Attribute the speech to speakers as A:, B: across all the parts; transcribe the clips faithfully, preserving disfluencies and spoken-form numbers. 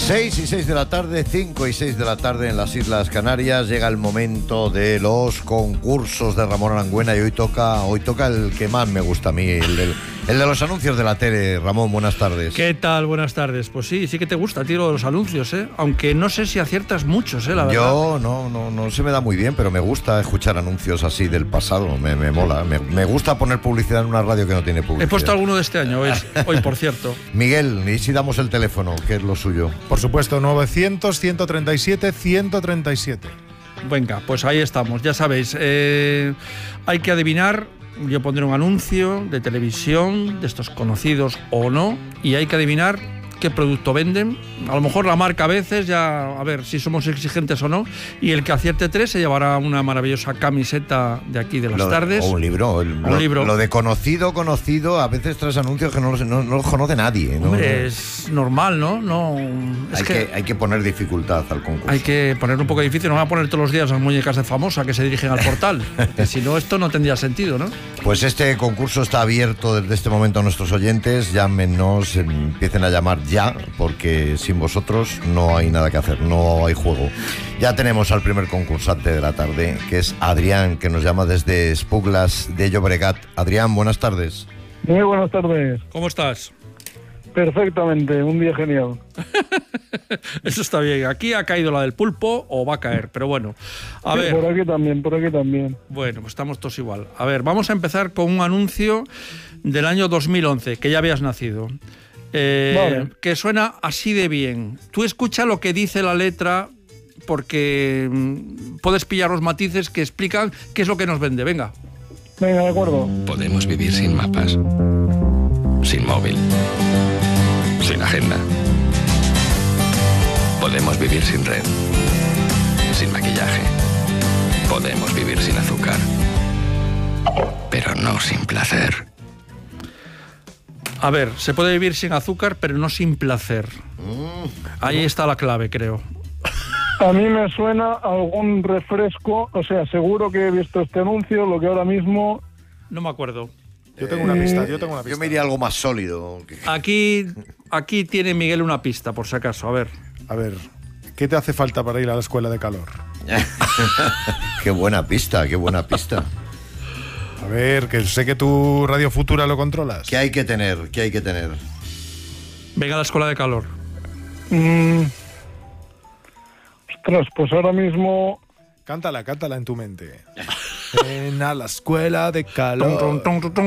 A: seis y seis de la tarde, cinco y seis de la tarde en las Islas Canarias. Llega el momento de los concursos de Ramón Arangüena y hoy toca, hoy toca el que más me gusta a mí, el, del, el de los anuncios de la tele. Ramón, buenas tardes.
B: ¿Qué tal? Buenas tardes. Pues sí, sí que te gusta, tío, los anuncios, ¿eh? Aunque no sé si aciertas muchos, ¿eh? La verdad.
A: Yo no, no, no se me da muy bien, pero me gusta escuchar anuncios así del pasado. Me, me mola. Me, me gusta poner publicidad en una radio que no tiene publicidad.
B: He puesto alguno de este año, ¿ves? Hoy, por cierto.
A: Miguel, ¿y si damos el teléfono? ¿Qué es lo suyo?
C: Por supuesto, novecientos, ciento treinta y siete, ciento treinta y siete.
B: Venga, pues ahí estamos, ya sabéis. Eh, hay que adivinar. Yo pondré un anuncio de televisión, de estos conocidos o no, y hay que adivinar qué producto venden. A lo mejor la marca a veces, ya a ver si somos exigentes o no, y el que acierte tres se llevará una maravillosa camiseta de aquí de las
A: lo,
B: tardes.
A: O un libro. El,
B: un
A: lo,
B: libro.
A: Lo de conocido, conocido, a veces tras anuncios que no los, no, no los conoce nadie, ¿no?
B: Hombre, es normal, ¿no? no es
A: hay,
B: que
A: que, hay que poner dificultad al concurso.
B: Hay que poner un poco difícil, no van a poner todos los días las muñecas de Famosa que se dirigen al portal, que si no esto no tendría sentido, ¿no?
A: Pues este concurso está abierto desde este momento a nuestros oyentes. Llámenos, empiecen a llamar ya, porque sin vosotros no hay nada que hacer, no hay juego. Ya tenemos al primer concursante de la tarde, que es Adrián, que nos llama desde Espuglas de Llobregat. Adrián, buenas tardes.
D: Muy buenas tardes.
B: ¿Cómo estás?
D: Perfectamente, un día genial.
B: Eso está bien. Aquí ha caído la del pulpo o va a caer, pero bueno. A
D: sí,
B: ver.
D: Por aquí también, por aquí también.
B: Bueno, pues estamos todos igual. A ver, vamos a empezar con un anuncio del año dos mil once, que ya habías nacido. Eh,
D: vale.
B: Que suena así de bien. Tú escucha lo que dice la letra, porque mmm, puedes pillar los matices que explican qué es lo que nos vende. Venga.
D: Venga, de acuerdo.
E: Podemos vivir sin mapas, sin móvil, sin agenda. Podemos vivir sin red, sin maquillaje. Podemos vivir sin azúcar, pero no sin placer.
B: A ver, se puede vivir sin azúcar, pero no sin placer. Ahí está la clave, creo.
D: A mí me suena algún refresco, o sea, seguro que he visto este anuncio, lo que ahora mismo...
B: No me acuerdo.
C: Yo tengo una pista, yo tengo una pista.
A: Yo me iría algo más sólido.
B: Aquí, aquí tiene Miguel una pista, por si acaso. A ver.
C: A ver, ¿qué te hace falta para ir a la escuela de calor?
A: Qué buena pista, qué buena pista.
C: A ver, que sé que tu Radio Futura lo controlas.
A: ¿Qué hay que tener? ¿Qué hay que tener?
B: Venga a la escuela de calor.
D: Mm. Ostras, pues ahora mismo...
C: Cántala, cántala en tu mente. Ven a la escuela de calor.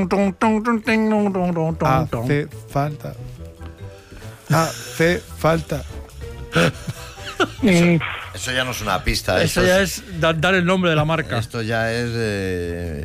C: Hace falta. Hace falta.
D: Mm.
A: Eso ya no es una pista.
B: Eso ya es da, dar el nombre de la marca.
A: Esto ya es... Eh...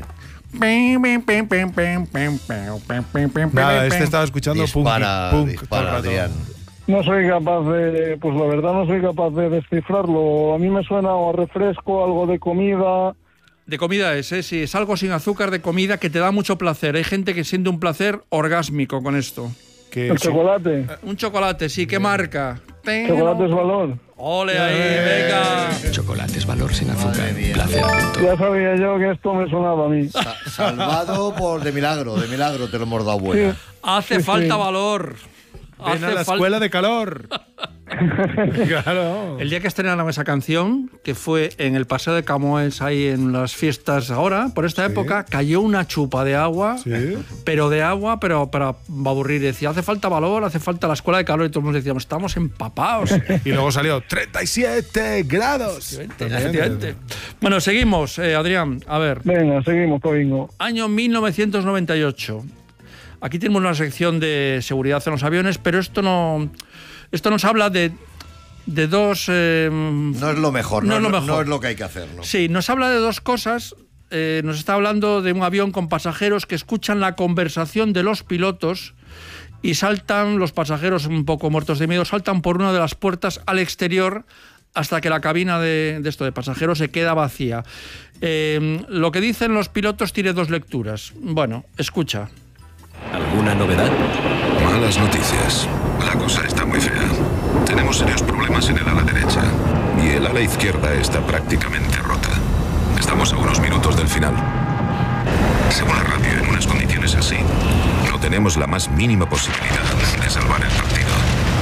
C: Nada, este estaba escuchando
A: dispara,
C: punk, punk
A: dispara, Adrián.
D: No soy capaz de... Pues la verdad no soy capaz de descifrarlo. A mí me suena a refresco, algo de comida...
B: De comida es, ¿eh? Sí, es algo sin azúcar de comida que te da mucho placer. Hay gente que siente un placer orgásmico con esto.
C: Que
D: El
C: sí.
D: chocolate.
B: Un chocolate, sí. ¿Qué marca?
D: Chocolate es valor.
B: ¡Ole ahí, venga!
E: Chocolates valor sin azúcar,
A: Madre mía.
E: placer junto.
D: Ya sabía yo que esto me sonaba a mí.
A: Sa- salvado por de milagro, de milagro te lo hemos dado buena.
D: Sí.
B: Hace
D: Sí,
B: falta
D: sí.
B: valor.
C: Ven
B: Hace
C: a la
B: falta...
C: escuela de calor. Claro.
B: El día que estrenaron esa canción, que fue en el Paseo de Camões, ahí en las fiestas ahora, por esta
C: Sí.
B: época, cayó una chupa de agua,
C: Sí.
B: pero de agua, pero para aburrir. Decía, hace falta valor, hace falta la escuela de calor, y todos decíamos, estamos empapados.
C: Y luego salió treinta y siete grados.
B: Efectivamente. Bueno, seguimos, eh, Adrián, a ver.
D: Venga, seguimos, Covingo.
B: Año mil novecientos noventa y ocho. Aquí tenemos una sección de seguridad en los aviones, pero esto no, esto nos habla de, de dos... Eh,
A: No es lo mejor,
B: No
A: no,
B: es lo
A: no-
B: mejor.
A: no es lo que hay que hacer, ¿no?
B: Sí, nos habla de dos cosas. Eh, nos está hablando de un avión con pasajeros que escuchan la conversación de los pilotos y saltan, los pasajeros un poco muertos de miedo, saltan por una de las puertas al exterior hasta que la cabina de, de esto de pasajeros se queda vacía. Eh, lo que dicen los pilotos tiene dos lecturas. Bueno, escucha.
E: ¿Alguna novedad?
F: Malas noticias. La cosa está muy fea. Tenemos serios problemas en el ala derecha y el ala izquierda está prácticamente rota. Estamos a unos minutos del final. Según la radio, en unas condiciones así, no tenemos la más mínima posibilidad de salvar el partido.